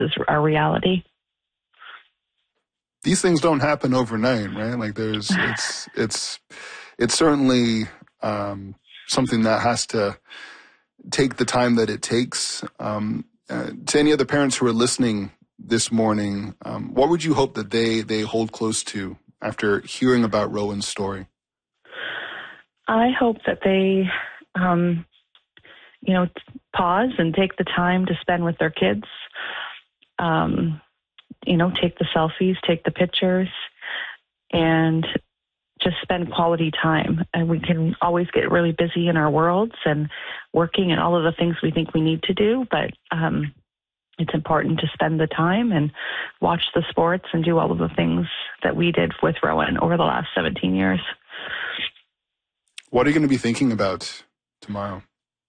is our reality. These things don't happen overnight, right? Like it's certainly something that has to take the time that it takes. To any other parents who are listening this morning, what would you hope that they hold close to after hearing about Rowan's story? I hope that they, pause and take the time to spend with their kids. Take the selfies, take the pictures, and just spend quality time. And we can always get really busy in our worlds and working and all of the things we think we need to do, but it's important to spend the time and watch the sports and do all of the things that we did with Rowan over the last 17 years. What are you going to be thinking about tomorrow?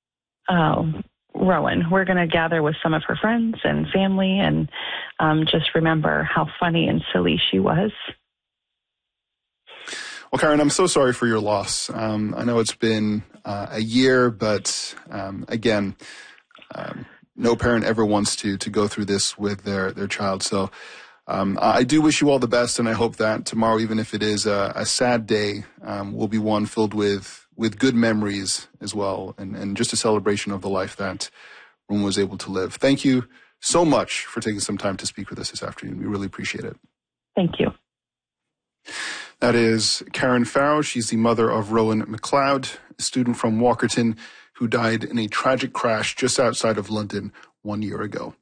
Rowan. We're going to gather with some of her friends and family and just remember how funny and silly she was. Well, Karen, I'm so sorry for your loss. I know it's been a year, but again, no parent ever wants to go through this with their child. So I do wish you all the best, and I hope that tomorrow, even if it is a sad day, will be one filled with good memories as well, and just a celebration of the life that Rowan was able to live. Thank you so much for taking some time to speak with us this afternoon. We really appreciate it. Thank you. That is Karen Farrow. She's the mother of Rowan McLeod, a student from Walkerton who died in a tragic crash just outside of London 1 year ago.